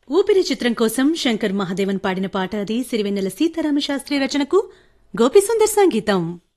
ఊపిరి చిత్రం కోసం శంకర్ మహాదేవన్ పాడిన పాట అది సిరివెన్నెల సీతారామ శాస్త్రి రచనకు గోపిసుందర్ సంగీతం.